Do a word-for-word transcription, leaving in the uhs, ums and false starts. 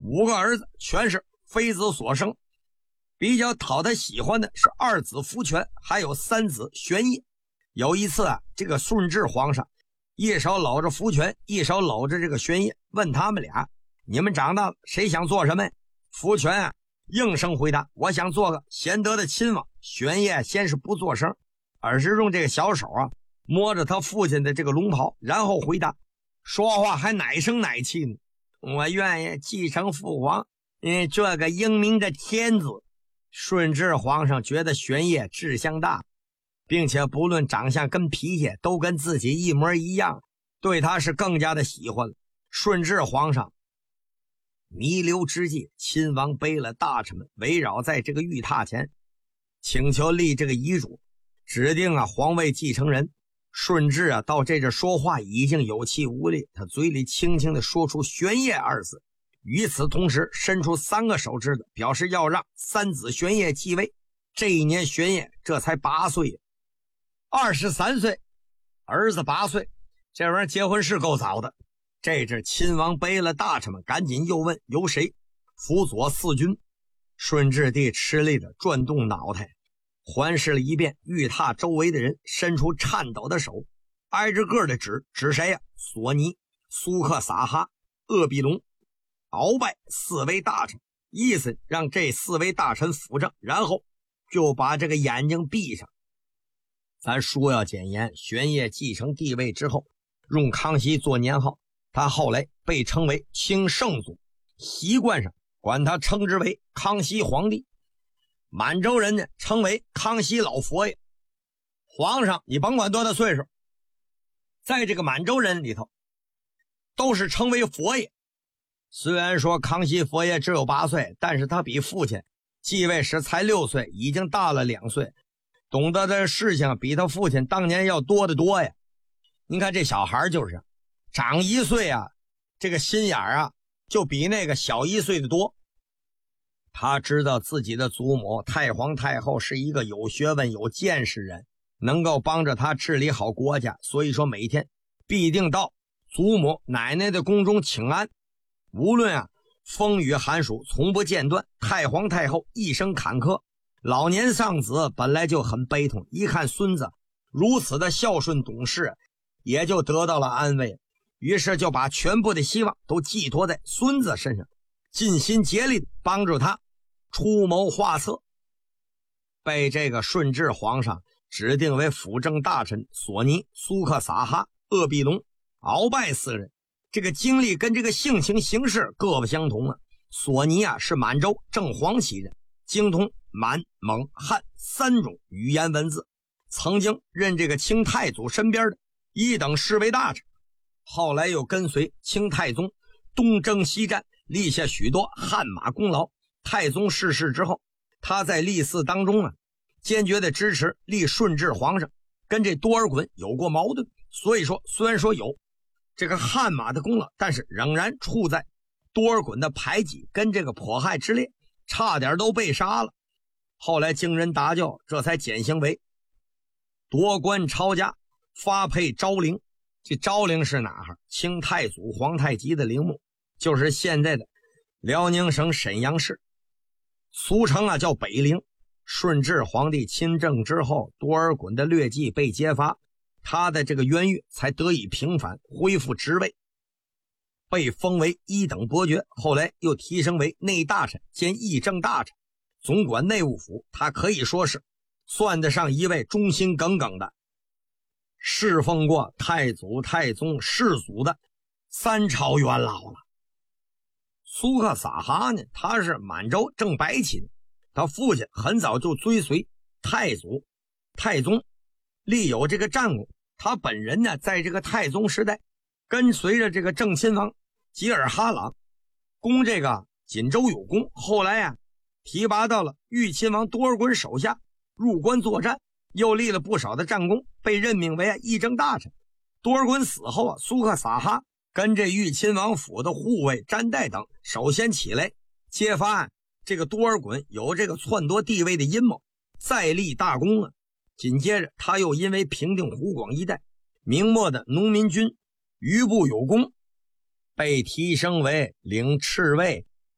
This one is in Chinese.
五个儿子全是妃子所生，比较讨他喜欢的是二子福全，还有三子玄烨。有一次啊，这个顺治皇上一手搂着福全，一手搂着这个玄烨，问他们俩，你们长大了谁想做什么呀？福全啊应声回答，我想做个贤德的亲王。玄烨先是不做声，而是用这个小手啊摸着他父亲的这个龙袍，然后回答，说话还奶声奶气呢，我愿意继承父皇嗯，这个英明的天子。顺治皇上觉得玄烨志向大，并且不论长相跟脾气都跟自己一模一样，对他是更加的喜欢了。顺治皇上弥留之际，亲王背了大臣们围绕在这个御榻前，请求立这个遗嘱，指定啊皇位继承人。顺治啊到这这说话已经有气无力，他嘴里轻轻地说出玄烨二字，与此同时伸出三个手指头，表示要让三子玄烨继位。这一年玄烨这才八岁，二十三岁，儿子八岁，这玩意儿结婚是够早的。这阵亲王背了大臣们，赶紧又问由谁辅佐四军。顺治帝吃力的转动脑袋，环视了一遍御榻周围的人，伸出颤抖的手，挨着个的指指谁呀？索尼、苏克萨哈、鄂必隆、鳌拜四位大臣，意思让这四位大臣辅政，然后就把这个眼睛闭上。咱书要简言，玄烨继承帝位之后，用康熙做年号，他后来被称为清圣祖，习惯上管他称之为康熙皇帝。满洲人呢称为康熙老佛爷。皇上你甭管多大岁数，在这个满洲人里头都是称为佛爷。虽然说康熙佛爷只有八岁，但是他比父亲继位时才六岁，已经大了两岁，懂得的事情比他父亲当年要多得多呀。你看这小孩就是长一岁啊，这个心眼啊就比那个小一岁的多。他知道自己的祖母太皇太后是一个有学问有见识人，能够帮着他治理好国家，所以说每天必定到祖母奶奶的宫中请安。无论啊风雨寒暑从不间断。太皇太后一生坎坷，老年丧子本来就很悲痛，一看孙子如此的孝顺懂事，也就得到了安慰，于是就把全部的希望都寄托在孙子身上，尽心竭力帮助他出谋划策。被这个顺治皇上指定为辅政大臣索尼、苏克萨哈、鄂必隆、鳌拜四人，这个经历跟这个性情形式各不相同啊。索尼啊是满洲正黄旗人，精通满、蒙、汉三种语言文字，曾经任这个清太祖身边的一等侍卫大臣，后来又跟随清太宗东征西战，立下许多汗马功劳。太宗逝世之后，他在立嗣当中啊，坚决的支持立顺治皇上，跟这多尔衮有过矛盾，所以说虽然说有这个汗马的功劳，但是仍然处在多尔衮的排挤跟这个迫害之列，差点都被杀了。后来经人答教，这才减刑为夺官抄家，发配昭陵。这昭陵是哪儿？清太祖皇太极的陵墓，就是现在的辽宁省沈阳市，俗称啊叫北陵。顺治皇帝亲政之后，多尔衮的劣迹被揭发，他的这个冤狱才得以平反，恢复职位，被封为一等伯爵，后来又提升为内大臣兼议政大臣，总管内务府。他可以说是算得上一位忠心耿耿的，侍奉过太祖、太宗、世祖的三朝元老了。苏克萨哈呢，他是满洲正白旗，他父亲很早就追随太祖、太宗，立有这个战功。他本人呢，在这个太宗时代跟随着这个正亲王吉尔哈朗攻这个锦州有功，后来啊提拔到了豫亲王多尔衮手下入关作战，又立了不少的战功，被任命为议政大臣。多尔衮死后啊，苏克萨哈跟这豫亲王府的护卫詹代等首先起来揭发这个多尔衮有这个篡夺地位的阴谋，再立大功啊。紧接着他又因为平定湖广一带明末的农民军余部有功，被提升为领赤卫